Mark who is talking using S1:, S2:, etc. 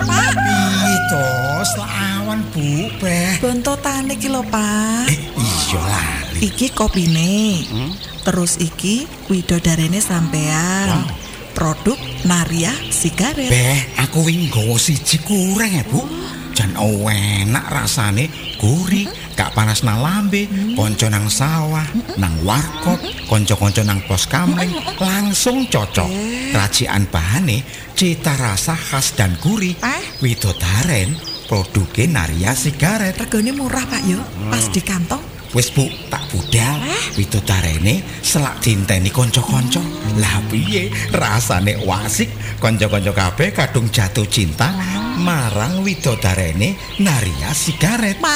S1: Pak.
S2: Piye to, selawan Bu, Beh.
S1: Bontotane iki lho, Pak.
S2: Iya lali.
S1: Iki kopine. Terus iki widodarene sampean. Produk Naria Sigaret.
S2: Beh, aku wingi nggawa siji kurang ya, Bu. Jan enak rasane, gurih, gak panas nang lambe, konco nang sawah, nang warkop, konco-konco nang pos kamling, langsung cocok. Racikan bahane, cita rasa khas dan gurih. Widodaren, produknya Naria Sigaret.
S1: Regane murah, Pak yo. Pas di kantong.
S2: Wis Bu, tak budal. Widodarene selak dinteni konco-konco. Lah piye rasane wasik, konco-konco kabeh kadung jatuh cinta marang widodarene Naria Sigaret.